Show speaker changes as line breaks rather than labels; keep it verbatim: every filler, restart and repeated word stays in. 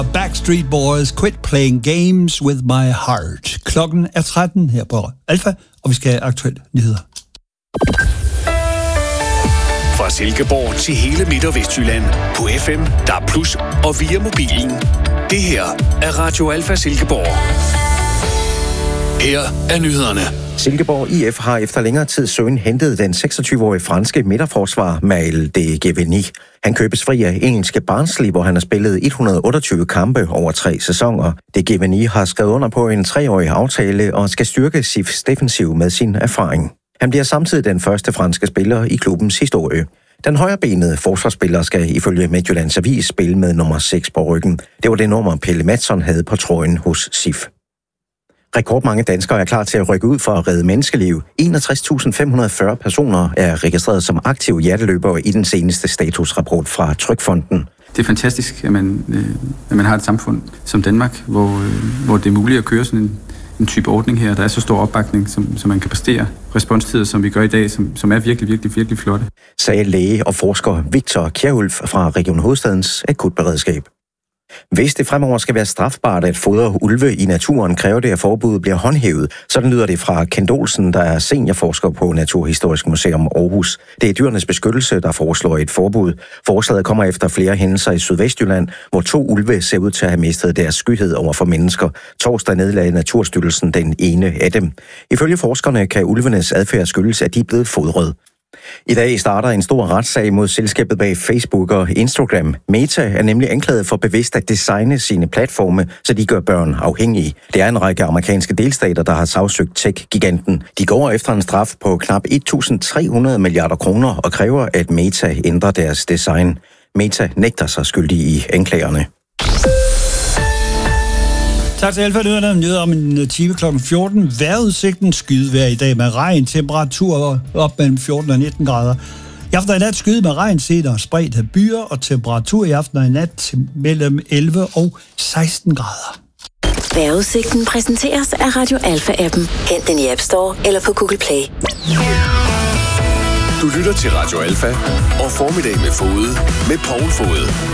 Backstreet Boys, Quit Playing Games With My Heart. Klokken er tretten her på Alfa, og vi skal have aktuelle nyheder.
Fra Silkeborg til hele Midt- og Vestjylland på F M, D A B plus og via mobilen. Det her er Radio Alfa Silkeborg. Her er nyhederne.
Silkeborg I F har efter længere tid søgen hentet den seksogtyve-årige franske midterforsvar Maël de Geveni. Han købes fri af engelske Barnsley, hvor han har spillet et hundrede og otteogtyve kampe over tre sæsoner. De Geveni har skrevet under på en treårig aftale og skal styrke S I F's defensiv med sin erfaring. Han bliver samtidig den første franske spiller i klubbens historie. Den højrebenede forsvarsspiller skal ifølge Midtjyllands Avis spille med nummer seks på ryggen. Det var det nummer Pelle Madsson havde på trøjen hos S I F. Rekordmange danskere er klar til at rykke ud for at redde menneskeliv. enogtres tusind fem hundrede og fyrre personer er registreret som aktive hjerteløbere i den seneste statusrapport fra Trygfonden.
Det er fantastisk, at man, øh, at man har et samfund som Danmark, hvor, øh, hvor det er muligt at køre sådan en, en type ordning her. Der er så stor opbakning, som, som man kan præstere. Responstider, som vi gør i dag, som, som er virkelig, virkelig, virkelig flotte.
Sagde læge og forsker Victor Kjærulf fra Region Hovedstadens akutberedskab. Hvis det fremover skal være strafbart at fodre ulve i naturen, kræver det, at forbuddet bliver håndhævet. Sådan lyder det fra Kent Olsen, der er seniorforsker på Naturhistorisk Museum Aarhus. Det er Dyrenes Beskyttelse, der foreslår et forbud. Forslaget kommer efter flere hændelser i Sydvestjylland, hvor to ulve ser ud til at have mistet deres skyhed over for mennesker. Torsdag nedlagde Naturstyrelsen den ene af dem. Ifølge forskerne kan ulvenes adfærd skyldes, at de er blevet fodret. I dag starter en stor retssag mod selskabet bag Facebook og Instagram. Meta er nemlig anklaget for bevidst at designe sine platforme, så de gør børn afhængige. Det er en række amerikanske delstater, der har sagsøgt tech-giganten. De går efter en straf på knap et tusind tre hundrede milliarder kroner og kræver, at Meta ændrer deres design. Meta nægter sig skyldig i anklagerne.
Tak til Alfa Nyhederne. Nyheder om en time klokken fjorten. Vejrudsigten skydevejr i dag med regn. Temperatur op mellem fjorten og nitten grader. I aften og i nat skyde med regn, senere spredt af byer, og temperatur i aften og i nat mellem elleve og seksten grader.
Vejrudsigten præsenteres af Radio Alfa-appen. Hent den i App Store eller på Google Play.
Du lytter til Radio Alfa og Formiddag med Fode med Poul Fode.